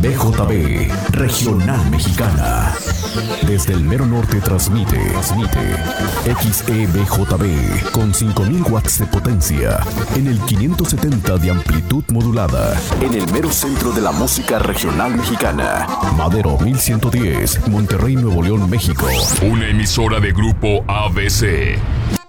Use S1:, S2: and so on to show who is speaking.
S1: XEBJB, Regional Mexicana. Desde el mero norte transmite XEBJB con 5000 watts de potencia en el 570 de amplitud modulada en el mero centro de la música regional mexicana. Madero 1110, Monterrey, Nuevo León, México.
S2: Una emisora de Grupo ABC.